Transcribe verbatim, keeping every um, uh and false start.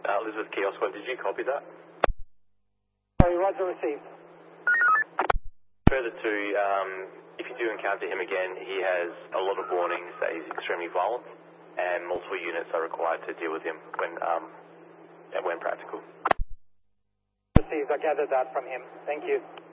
Uh, Elizabeth Key Oscar, did you copy that? Sorry, roger, received. Further to, um, if you do encounter him again, he has a lot of warnings that he's extremely violent, and multiple units are required to deal with him when, um, when practical. Received, I gathered that from him. Thank you.